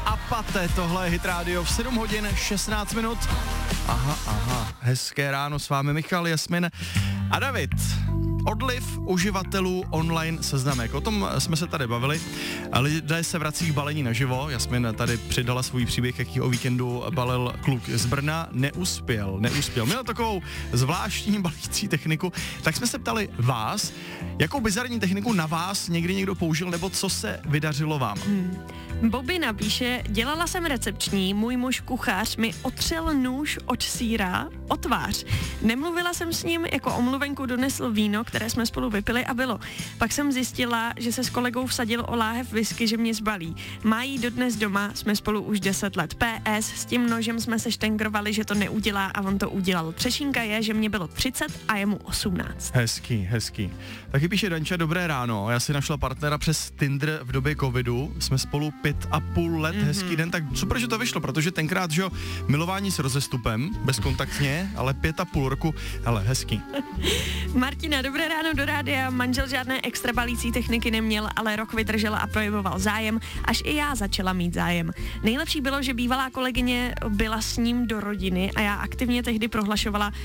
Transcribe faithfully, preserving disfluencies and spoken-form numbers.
Apate, tohle je Hit Radio v sedm hodin šestnáct minut. Aha, aha, hezké ráno s vámi Michal, Jasmin a David. Odliv uživatelů online seznamek. O tom jsme se tady bavili. Lidé se vrací k balení naživo. Jasmin tady přidala svůj příběh, jaký o víkendu balil kluk z Brna. Neuspěl, neuspěl. Měl takovou zvláštní balící techniku. Tak jsme se ptali vás, jakou bizarní techniku na vás někdy někdo použil, nebo co se vydařilo vám? Hmm. Bobby napíše, dělala jsem recepční, můj muž kuchař mi otřel nůž od sýra o tvář. Nemluvila jsem s ním, jako omluvenku donesl víno, které jsme spolu vypili a bylo. Pak jsem zjistila, že se s kolegou vsadil o láhev whisky, že mě zbalí. Má jí dodnes doma, jsme spolu už deset let. P S, s tím nožem jsme se štengrovali, že to neudělá a on to udělal. Třešínka je, že mě bylo třicet a je mu osmnáct. Hezký, hezký. Taky píše Danča, dobré ráno. Já si našla partnera přes Tinder v době covidu. Jsme spolu pět a půl let, mm-hmm. hezký den. Tak super, že to vyšlo, protože tenkrát, že jo, milování s rozestupem, bezkontaktně, ale pět a půl roku, ale hezký. Martina, dobré ráno do rádia. Manžel žádné extra balící techniky neměl, ale rok vydržel a projevoval zájem, až i já začala mít zájem. Nejlepší bylo, že bývalá kolegyně byla s ním do rodiny a já aktivně tehdy prohlašovala,